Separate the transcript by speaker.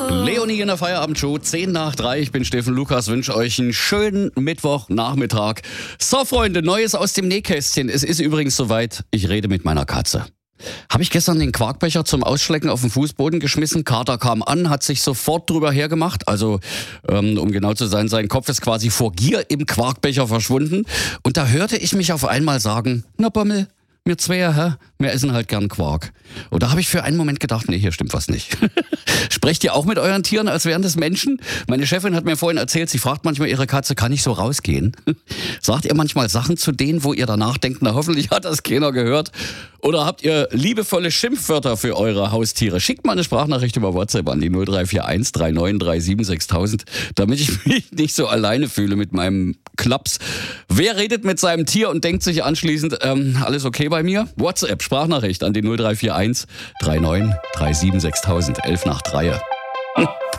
Speaker 1: Leonie in der Feierabendshow, 10 nach 3. Ich bin Steffen Lukas, wünsche euch einen schönen Mittwochnachmittag. So, Freunde, Neues aus dem Nähkästchen. Es ist übrigens soweit, ich rede mit meiner Katze. Habe ich gestern den Quarkbecher zum Ausschlecken auf den Fußboden geschmissen. Kater kam an, hat sich sofort drüber hergemacht. Also, um genau zu sein, sein Kopf ist quasi vor Gier im Quarkbecher verschwunden. Und da hörte ich mich auf einmal sagen, na Bommel, wir zwei, wir essen halt gern Quark. Und da habe ich für einen Moment gedacht, nee, hier stimmt was nicht. Sprecht ihr auch mit euren Tieren, als wären das Menschen? Meine Chefin hat mir vorhin erzählt, sie fragt manchmal ihre Katze, kann ich so rausgehen? Sagt ihr manchmal Sachen zu denen, wo ihr danach denkt, na hoffentlich hat das keiner gehört? Oder habt ihr liebevolle Schimpfwörter für eure Haustiere? Schickt mal eine Sprachnachricht über WhatsApp an die 0341 3937 6000, damit ich mich nicht so alleine fühle mit meinem Klaps. Wer redet mit seinem Tier und denkt sich anschließend, alles okay bei mir? WhatsApp, Sprachnachricht an die 0341 3937 6000, 11 nach 3.